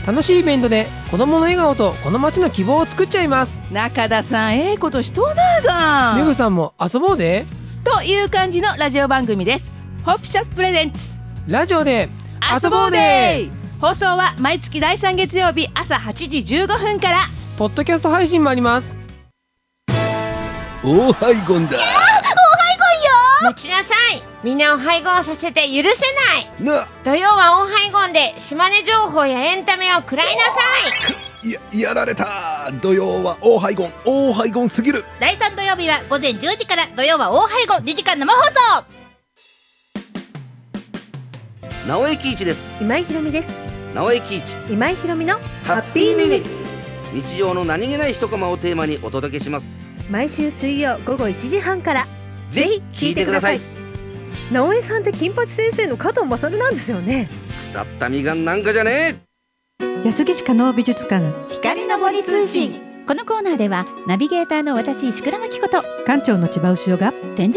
楽しいイベントで子どもの笑顔とこの街の希望を作っちゃいます。 中田さん、ええことしとうながめぐさんも遊ぼうでという感じのラジオ番組です。ホップシャツプレゼンツラジオで遊ぼうで。 放送は毎月第3月曜日朝8時15分から。 ポッドキャスト配信もあります。 オーハイゴンだ。 待ちなさい。みんなを配合させて許せないな、 土曜はオーハイゴンで島根情報やエンタメを食らいなさい。 やられた。土曜はオーハイゴンすぎる。 第3土曜日は午前10時から。土曜は大配合2時間生放送。 直江喜一です。 今井ひろみです。 直江喜一今井ひろみのハッピーミニッツ。日常の何気ない一コマをテーマにお届けします。 毎週水曜午後1時半から。 ぜひ聞いてください。 直江さんって金八先生の加藤勝なんですよね。 腐ったみがんなんかじゃねえ。 安来可能美術館光の森通信。このコーナーではナビゲーターの私石倉真紀子と館長の千葉牛尾が展示